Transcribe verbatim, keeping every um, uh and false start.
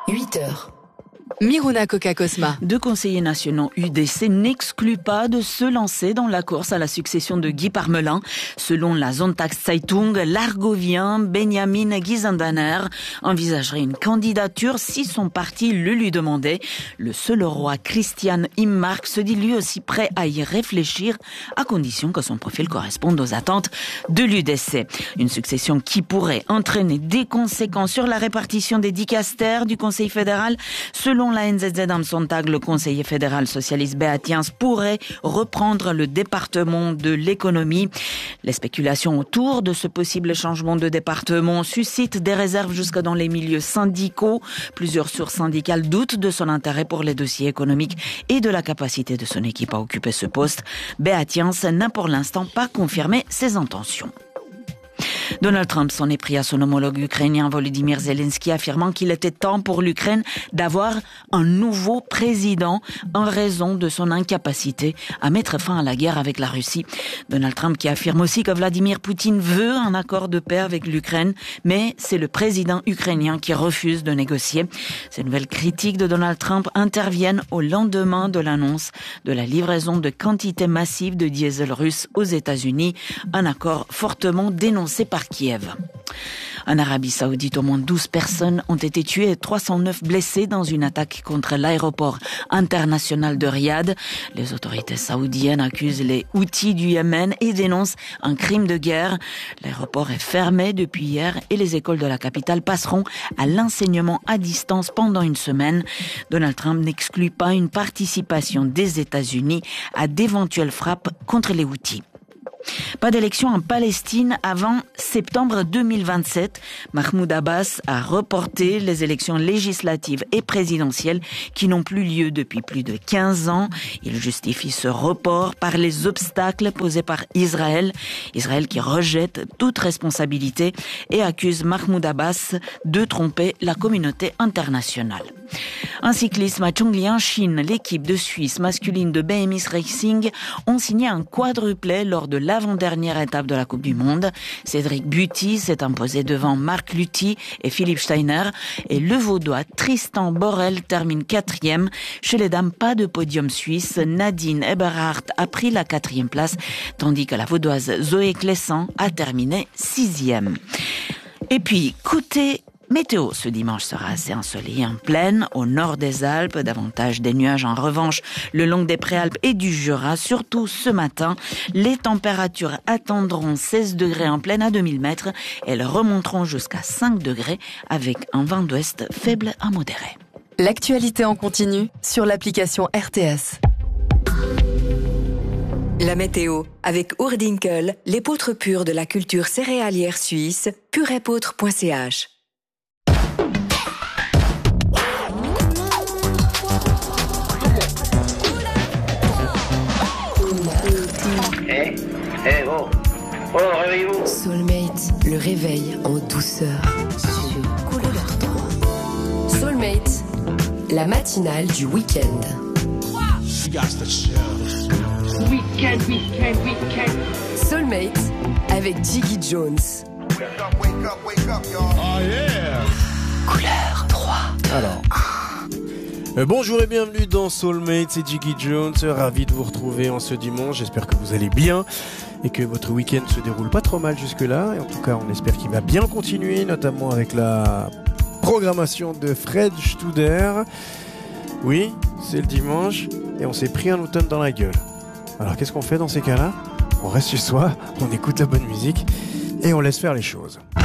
huit heures. Miruna Coca-Cosma. Deux conseillers nationaux U D C n'excluent pas de se lancer dans la course à la succession de Guy Parmelin. Selon la Sonntagszeitung, l'Argovien Benjamin Gizendaner envisagerait une candidature si son parti le lui demandait. Le seul roi Christian Immark se dit lui aussi prêt à y réfléchir, à condition que son profil corresponde aux attentes de l'U D C. Une succession qui pourrait entraîner des conséquences sur la répartition des dicastères du Conseil fédéral. Selon la N Z Z am Sonntag, le conseiller fédéral socialiste Beat Jans pourrait reprendre le département de l'économie. Les spéculations autour de ce possible changement de département suscitent des réserves jusque dans les milieux syndicaux. Plusieurs sources syndicales doutent de son intérêt pour les dossiers économiques et de la capacité de son équipe à occuper ce poste. Beat Jans n'a pour l'instant pas confirmé ses intentions. Donald Trump s'en est pris à son homologue ukrainien Volodymyr Zelensky, affirmant qu'il était temps pour l'Ukraine d'avoir un nouveau président en raison de son incapacité à mettre fin à la guerre avec la Russie. Donald Trump qui affirme aussi que Vladimir Poutine veut un accord de paix avec l'Ukraine, mais c'est le président ukrainien qui refuse de négocier. Ces nouvelles critiques de Donald Trump interviennent au lendemain de l'annonce de la livraison de quantités massives de diesel russe aux États-Unis, un accord fortement dénoncé par Kiev. En Arabie Saoudite, au moins douze personnes ont été tuées et trois cent neuf blessées dans une attaque contre l'aéroport international de Riyad. Les autorités saoudiennes accusent les Houthis du Yémen et dénoncent un crime de guerre. L'aéroport est fermé depuis hier et les écoles de la capitale passeront à l'enseignement à distance pendant une semaine. Donald Trump n'exclut pas une participation des États-Unis à d'éventuelles frappes contre les Houthis. Pas d'élection en Palestine avant septembre deux mille vingt-sept. Mahmoud Abbas a reporté les élections législatives et présidentielles qui n'ont plus lieu depuis plus de quinze ans. Il justifie ce report par les obstacles posés par Israël. Israël qui rejette toute responsabilité et accuse Mahmoud Abbas de tromper la communauté internationale. En cyclisme à Chongli en Chine, l'équipe de Suisse masculine de B M X Racing ont signé un quadruplé lors de l'avant-dernière étape de la Coupe du Monde. Cédric Buty s'est imposé devant Marc Luthi et Philippe Steiner et le Vaudois Tristan Borel termine quatrième. Chez les dames, pas de podium suisse. Nadine Eberhardt a pris la quatrième place, tandis que la Vaudoise Zoé Clessan a terminé sixième. Et puis, côté météo, ce dimanche sera assez ensoleillé en plaine, au nord des Alpes, davantage des nuages en revanche le long des Préalpes et du Jura, surtout ce matin. Les températures atteindront seize degrés en plaine à deux mille mètres, elles remonteront jusqu'à cinq degrés avec un vent d'ouest faible à modéré. L'actualité en continu sur l'application R T S. La météo avec Oerdinkel, l'épeautre pure de la culture céréalière suisse, pureépeautre point c h. Eh, eh, oh, oh, réveillez-vous. Soulmate, le réveil en douceur sur Couleur trois. Soulmate, la matinale du week-end. Week-end, week-end, week-end. Soulmate avec Jiggy Jones. Wake up, wake up, wake up, y'all. Oh yeah. Couleur trois. Alors. Euh, bonjour et bienvenue dans Soulmate, c'est Jiggy Jones, ravi de vous retrouver en ce dimanche, j'espère que vous allez bien et que votre week-end se déroule pas trop mal jusque-là, et en tout cas on espère qu'il va bien continuer, notamment avec la programmation de Fred Studer. Oui, c'est le dimanche et on s'est pris un automne dans la gueule. Alors qu'est-ce qu'on fait dans ces cas-là ? On reste chez soi, on écoute la bonne musique et on laisse faire les choses.